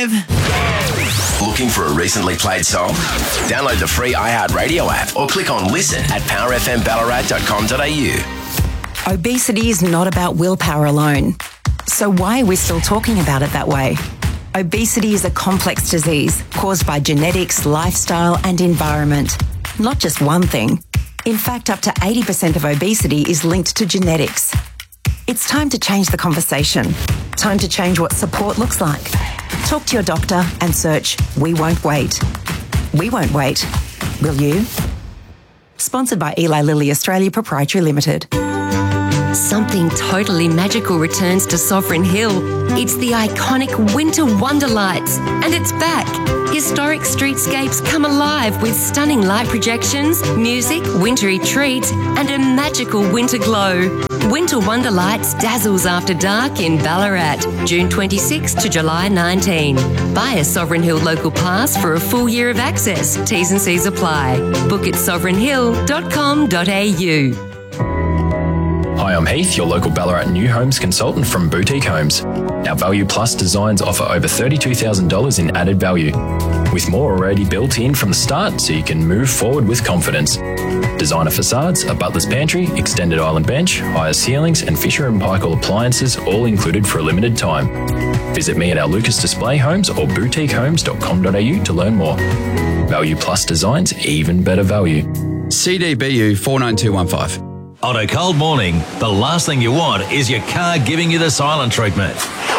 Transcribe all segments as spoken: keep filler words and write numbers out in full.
five. Looking for a recently played song? Download the free iHeartRadio app or click on listen at power f m ballarat dot com dot a u. Obesity is not about willpower alone. So why are we still talking about it that way? Obesity is a complex disease caused by genetics, lifestyle and environment. Not just one thing. In fact, up to eighty percent of obesity is linked to genetics. It's time to change the conversation. Time to change what support looks like. Talk to your doctor and search We Won't Wait. We won't wait. Will you? Sponsored by Eli Lilly Australia Proprietary Limited. Something totally magical returns to Sovereign Hill. It's the iconic Winter Wonder Lights, and it's back. Historic streetscapes come alive with stunning light projections, music, wintry treats, and a magical winter glow. Winter Wonder Lights dazzles after dark in Ballarat, June twenty-sixth to July nineteenth. Buy a Sovereign Hill local pass for a full year of access. T's and C's apply. Book at sovereign hill dot com dot a u. Hi, I'm Heath, your local Ballarat New Homes consultant from Boutique Homes. Our Value Plus designs offer over thirty-two thousand dollars in added value, with more already built in from the start so you can move forward with confidence. Designer facades, a butler's pantry, extended island bench, higher ceilings and Fisher and Paykel appliances all included for a limited time. Visit me at our Lucas Display Homes or boutique homes dot com dot a u to learn more. Value Plus designs, even better value. C D B U four nine two one five. On a cold morning, the last thing you want is your car giving you the silent treatment.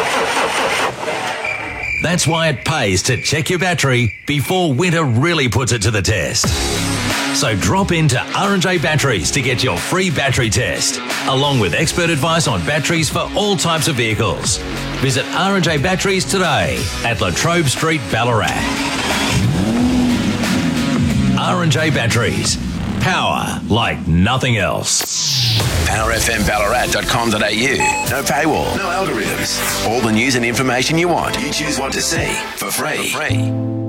That's why it pays to check your battery before winter really puts it to the test. So drop into R and J Batteries to get your free battery test, along with expert advice on batteries for all types of vehicles. Visit R and J Batteries today at Latrobe Street, Ballarat. R and J Batteries. Power like nothing else. power f m ballarat dot com dot a u. No paywall, no algorithms. All the news and information you want. You choose what to see for free. For free.